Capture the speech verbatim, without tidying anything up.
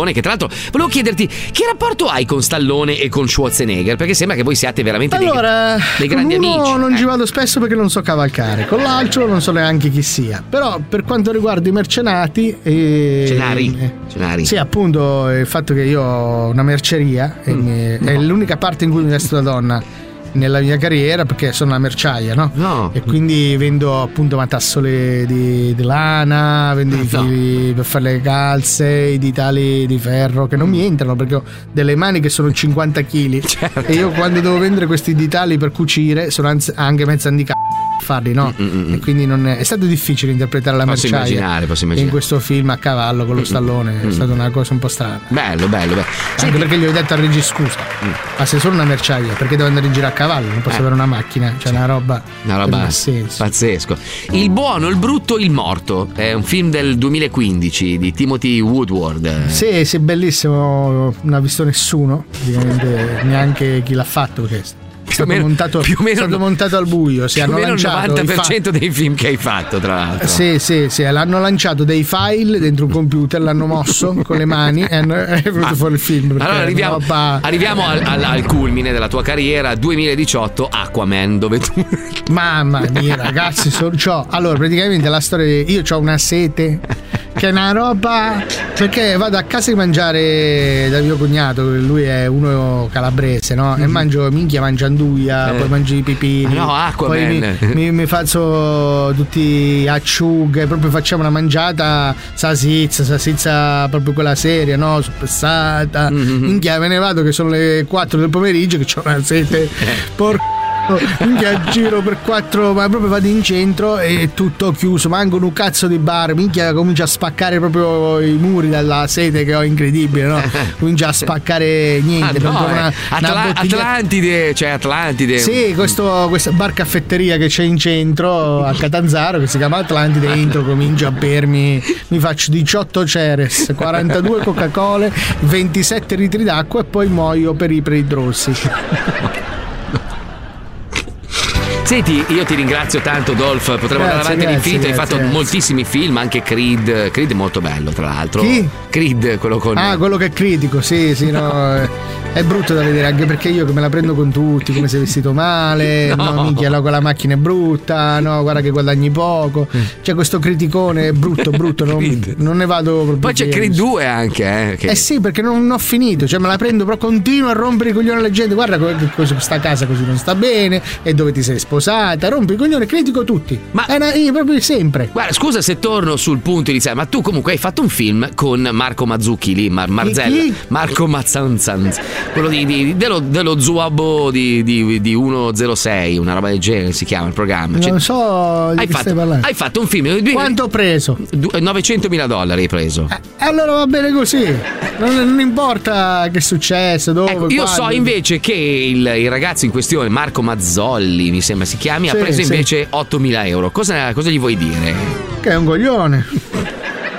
Stallone, che tra l'altro volevo chiederti che rapporto hai con Stallone e con Schwarzenegger, perché sembra che voi siate veramente allora, dei, dei grandi con uno amici. non eh. ci vado spesso perché non so cavalcare, con l'altro non so neanche chi sia, però per quanto riguarda i mercenati eh, Cenari. eh, Cenari. sì, appunto il fatto che io ho una merceria mm. e mi, no. è l'unica parte in cui mi vesto da donna nella mia carriera, perché sono una merciaia, no? No. E quindi vendo appunto matassole di, di lana, vendo i fili no. per fare le calze, i ditali di ferro che non mi entrano perché ho delle mani che sono cinquanta chili, certo. E io quando devo vendere questi ditali per cucire sono anche mezzo handicapato farli, no? Mm-mm. E quindi non è, è stato difficile interpretare la posso merciaia immaginare, posso immaginare. in questo film a cavallo con lo Stallone. Mm-mm. È stata una cosa un po' strana. Bello, bello, bello. Anche Senti. perché gli ho detto al regista scusa, mm. ma se sono una merciaia perché devo andare in giro a cavallo, non posso eh. avere una macchina, cioè una roba una roba pazzesco. Il buono, il brutto, il morto è un film del duemilaquindici di Timothy Woodward. Sì, sì, bellissimo, non ha visto nessuno, ovviamente neanche chi l'ha fatto perché è stato, meno, montato, più o meno, stato montato al buio. Si più hanno o meno il lanciato novanta per cento fa- dei film che hai fatto, tra l'altro. Sì, sì, sì, l'hanno lanciato dei file dentro un computer, l'hanno mosso con le mani e è venuto fuori il film. Allora arriviamo, roba... arriviamo al, al, al culmine della tua carriera, duemiladiciotto, Aquaman, dove tu... Mamma mia, ragazzi, so, c'ho, allora praticamente la storia di, io ho una sete che è una roba, perché vado a casa di mangiare da mio cognato, lui è uno calabrese, no? Mm-hmm. E mangio, minchia, mangia anduia, eh. poi mangi i pipini, ah, no, Aquaman. Poi mi, mi, mi faccio tutti acciughe, proprio facciamo una mangiata sasizza, sasizza proprio quella seria, no? Spessata, mm-hmm. minchia, me ne vado che sono le quattro del pomeriggio che ho una sete, eh. porca. Minchia, giro per quattro, ma proprio vado in centro e è tutto chiuso, manco un cazzo di bar, minchia, comincia a spaccare proprio i muri dalla sete che ho, incredibile, no? Comincia a spaccare niente, ah, no, una, Atla- una Atlantide, cioè Atlantide. Sì, questo, questa bar caffetteria che c'è in centro a Catanzaro che si chiama Atlantide, entro, comincio a bermi, mi faccio diciotto Ceres, quarantadue Coca-Cola, ventisette litri d'acqua e poi muoio per iperidrossi. Senti, io ti ringrazio tanto, Dolph. Potremmo andare avanti all'infinito. Hai fatto grazie. moltissimi film, anche Creed. Creed è molto bello, tra l'altro. Chi? Creed, quello con. Ah, quello che è critico, sì, sì, no. no. È brutto da vedere, anche perché io che me la prendo con tutti, come sei vestito male, no, no minchia, no, quella macchina è brutta, no, guarda che guadagni poco. C'è questo criticone brutto, brutto, non, non ne vado proprio. Poi c'è Creed due anche, eh. Che... Eh sì, perché non ho finito, cioè me la prendo, però continuo a rompere i coglioni alla gente. Guarda che questa casa così non sta bene, e dove ti sei sposata, rompi i coglioni, critico tutti. Ma è una, io proprio sempre. Guarda, scusa se torno sul punto iniziale, ma tu comunque hai fatto un film con Marco Mazzucchi lì, Mar- Marzella, chi? Marco Mazzanzanz, quello di, di dello, dello Zuabo di, di, di centosei, una roba del genere si chiama il programma. Non so di hai che fatto, stai parlando. Hai fatto un film. Quanto ho preso? novecentomila dollari hai preso. E eh, allora va bene così. Non, non importa che è successo, dove. Ecco, io quando. so invece che il, il ragazzo in questione, Marco Mazzolli, mi sembra si chiami, sì, ha preso invece sì. ottomila euro. Cosa, cosa gli vuoi dire? Che è un coglione.